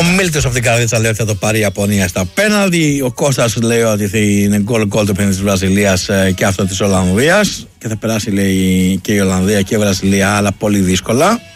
Ο Μίλτος από την Καρδίτσα λέει ότι θα το πάρει η Ιαπωνία στα πέναλτι. Ο Κώστας λέει ότι είναι γκολ το παιχνίδι της Βραζιλίας και αυτό της Ολλανδίας. Και θα περάσει, λέει, και η Ολλανδία και η Βραζιλία, αλλά πολύ δύσκολα.